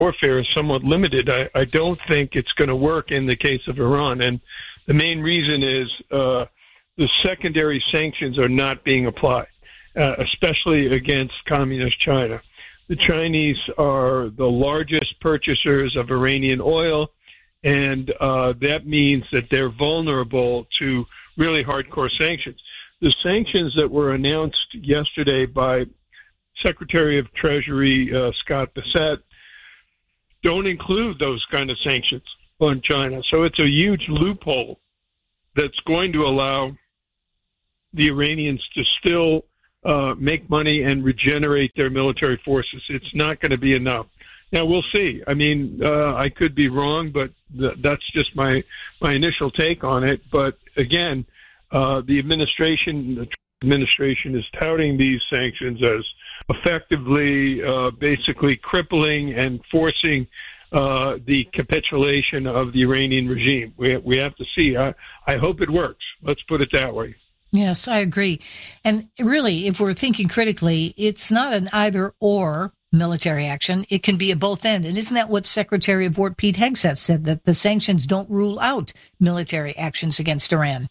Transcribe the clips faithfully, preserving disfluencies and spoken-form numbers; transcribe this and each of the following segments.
warfare is somewhat limited. I, I don't think it's going to work in the case of Iran. And the main reason is uh, the secondary sanctions are not being applied, uh, especially against communist China. The Chinese are the largest purchasers of Iranian oil, and uh, that means that they're vulnerable to really hardcore sanctions. The sanctions that were announced yesterday by Secretary of Treasury uh, Scott Bessent don't include those kind of sanctions on China. So it's a huge loophole that's going to allow the Iranians to still uh, make money and regenerate their military forces. It's not going to be enough. Now, we'll see. I mean, uh, I could be wrong, but th- that's just my, my initial take on it. But again, uh, the administration, the administration is touting these sanctions as effectively, uh, basically crippling and forcing uh, the capitulation of the Iranian regime. We we have to see. I, I hope it works. Let's put it that way. Yes, I agree. And really, if we're thinking critically, it's not an either or military action. It can be a both end. And isn't that what Secretary of War Pete Hegseth said, that the sanctions don't rule out military actions against Iran?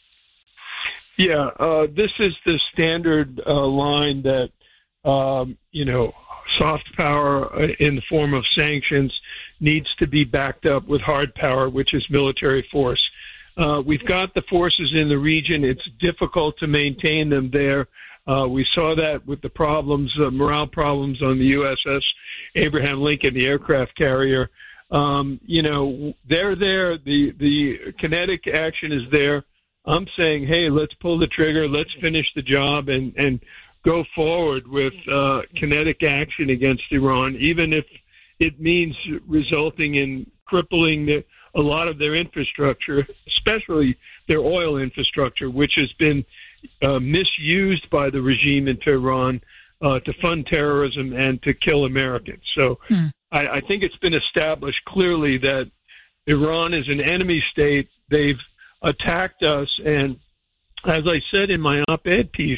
Yeah, uh, this is the standard uh, line that, um, you know, soft power in the form of sanctions needs to be backed up with hard power, which is military force. Uh, we've got the forces in the region. It's difficult to maintain them there. Uh, we saw that with the problems, uh, morale problems on the U S S Abraham Lincoln, the aircraft carrier. Um, you know, they're there. The, the kinetic action is there. I'm saying, hey, let's pull the trigger. Let's finish the job and, and go forward with uh, kinetic action against Iran, even if it means resulting in crippling the, a lot of their infrastructure, especially their oil infrastructure, which has been uh, misused by the regime in Tehran uh, to fund terrorism and to kill Americans. So mm. I, I think it's been established clearly that Iran is an enemy state. They've attacked us, and as I said in my op-ed piece,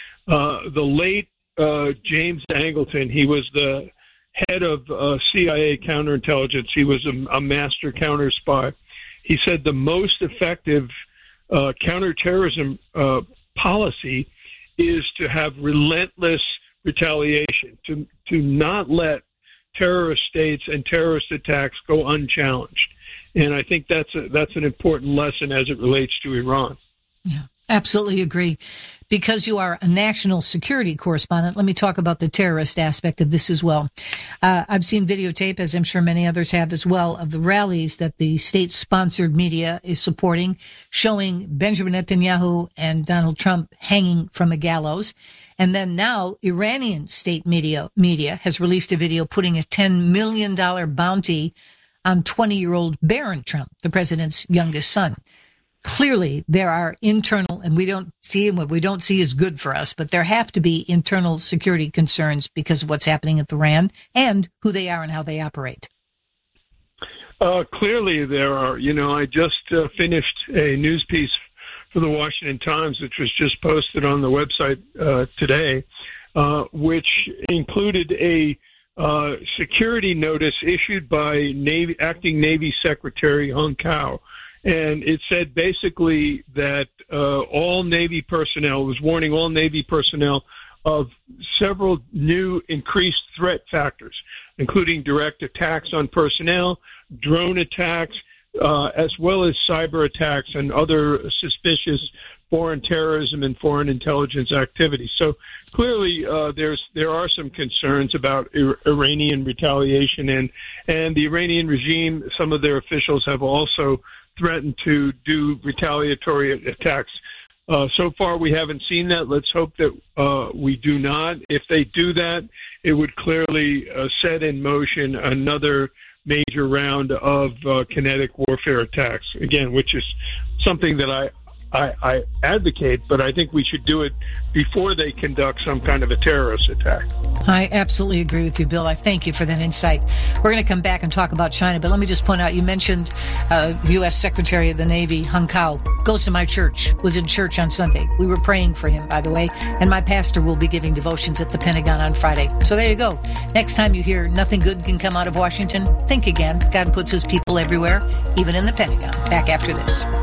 uh, the late uh, James Angleton, he was the head of uh, C I A counterintelligence. He was a, a master counter spy. He said the most effective uh, counterterrorism uh, policy is to have relentless retaliation, to to not let terrorist states and terrorist attacks go unchallenged. And I think that's a, that's an important lesson as it relates to Iran. Yeah, absolutely agree. Because you are a national security correspondent, let me talk about the terrorist aspect of this as well. Uh, I've seen videotape, as I'm sure many others have as well, of the rallies that the state-sponsored media is supporting, showing Benjamin Netanyahu and Donald Trump hanging from a gallows. And then now Iranian state media media has released a video putting a ten million dollars bounty on twenty-year-old Barron Trump, the president's youngest son. Clearly, there are internal, and we don't see, and what we don't see is good for us, but there have to be internal security concerns because of what's happening at Iran and who they are and how they operate. Uh, clearly, there are. You know, I just uh, finished a news piece for the Washington Times, which was just posted on the website uh, today, uh, which included a Uh, security notice issued by Navy, acting Navy Secretary Hung Cao. And it said basically that uh, all Navy personnel, was warning all Navy personnel of several new increased threat factors, including direct attacks on personnel, drone attacks, uh, as well as cyber attacks and other suspicious foreign terrorism and foreign intelligence activities. So clearly, uh, there's there are some concerns about Ir- Iranian retaliation, and and the Iranian regime. Some of their officials have also threatened to do retaliatory attacks. Uh, so far, we haven't seen that. Let's hope that uh, we do not. If they do that, it would clearly uh, set in motion another major round of uh, kinetic warfare attacks. Again, which is something that I. I, I advocate, but I think we should do it before they conduct some kind of a terrorist attack. I absolutely agree with you, Bill. I thank you for that insight. We're going to come back and talk about China, but let me just point out, you mentioned uh, U S Secretary of the Navy, Hung Kao, goes to my church, was in church on Sunday. We were praying for him, by the way, and my pastor will be giving devotions at the Pentagon on Friday. So there you go. Next time you hear nothing good can come out of Washington, think again. God puts his people everywhere, even in the Pentagon. Back after this.